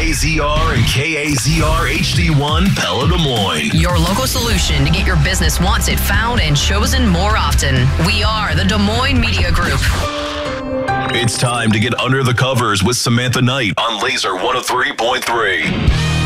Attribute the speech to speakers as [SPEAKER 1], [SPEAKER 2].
[SPEAKER 1] KAZR and KAZR HD1 Pella Des Moines.
[SPEAKER 2] Your local solution to get your business wanted, found, and chosen more often. We are the Des Moines Media Group.
[SPEAKER 1] It's time to get under the covers with Samantha Knight on Laser 103.3.